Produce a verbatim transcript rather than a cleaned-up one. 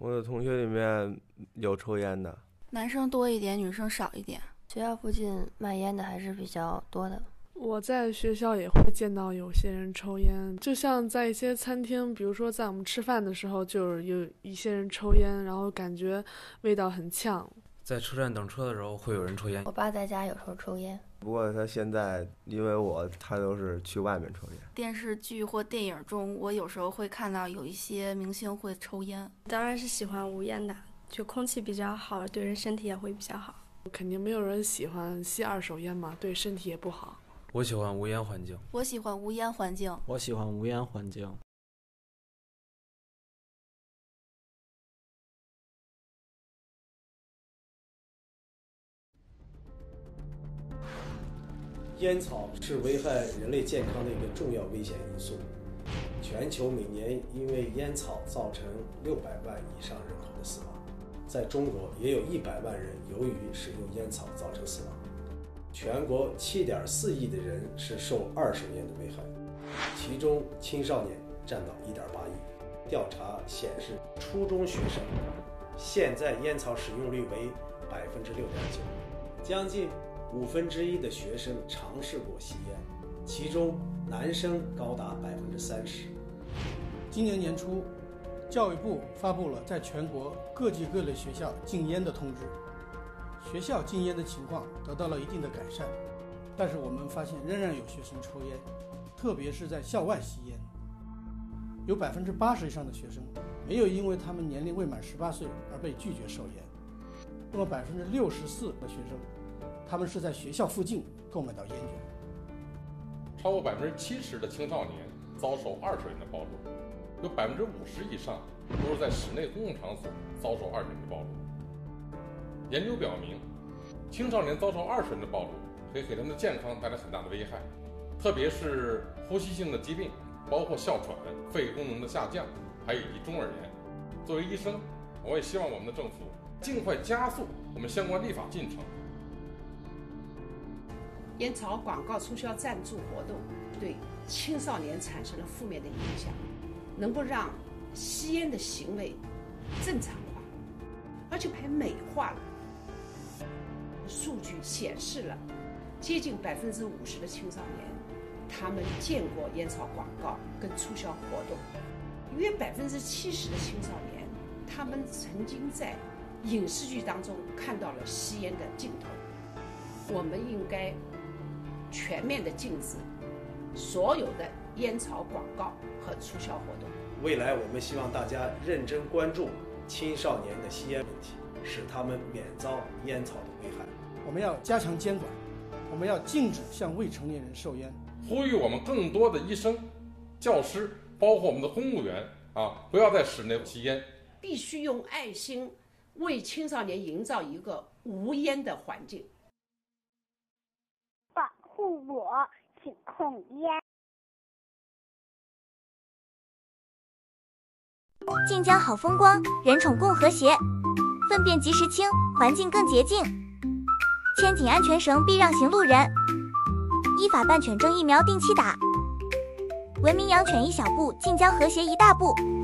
我的同学里面有抽烟的， 男生多一点，女生少一点。 学校附近卖烟的还是比较多的。 我在学校也会见到有些人抽烟，就像在一些餐厅，比如说在我们吃饭的时候，就是有一些人抽烟，然后感觉味道很呛。 在车站等车的时候会有人抽烟。 我爸在家有时候抽烟， 不过他现在因为我他都是去外面抽烟。 电视剧或电影中，我有时候会看到有一些明星会抽烟。 当然是喜欢无烟的，就空气比较好，对人身体也会比较好。 肯定没有人喜欢吸二手烟嘛，对身体也不好。 我喜欢无烟环境。 我喜欢无烟环境。 我喜欢无烟环境。 烟草是危害人类健康的一个重要危险因素。全球每年因为烟草造成六百万以上人口的死亡，在中国也有一百万人由于使用烟草造成死亡。全国七点四亿的人是受二手烟的危害，其中青少年占到一点八亿。调查显示，初中学生现在烟草使用率为百分之六点九，将近五分之一的学生尝试过吸烟，其中男生高达百分之三十。 今年年初，教育部发布了在全国各级各类学校禁烟的通知，学校禁烟的情况得到了一定的改善，但是我们发现仍然有学生抽烟，特别是在校外吸烟。有百分之八十以上的学生没有因为他们年龄未满十八岁而被拒绝售烟，那么百分之六十四的学生，他们是在学校附近购买到烟卷。 超过百分之七十的青少年遭受二手烟的暴露，有百分之五十以上都是在室内公共场所遭受二手烟的暴露。研究表明，青少年遭受二手烟的暴露会给他们的健康带来很大的危害，特别是呼吸性的疾病，包括哮喘、肺功能的下降，还有以及中耳炎。作为医生，我也希望我们的政府尽快加速我们相关立法进程。 烟草广告促销赞助活动对青少年产生了负面的影响，能够让吸烟的行为正常化，而且还美化了。数据显示了，接近百分之五十的青少年，他们见过烟草广告跟促销活动；约百分之七十的青少年，他们曾经在影视剧当中看到了吸烟的镜头。我们应该全面的禁止所有的烟草广告和促销活动。 未来我们希望大家认真关注青少年的吸烟问题，使他们免遭烟草的危害。 我们要加强监管，我们要禁止向未成年人售烟， 呼吁我们更多的医生、教师，包括我们的公务员啊，不要在室内吸烟。 必须用爱心为青少年营造一个无烟的环境。 保护我，请控烟。 晋江好风光，人宠共和谐，粪便及时清，环境更洁净。牵紧安全绳，避让行路人。依法办犬证疫苗定期打。文明养犬一小步，晋江和谐一大步。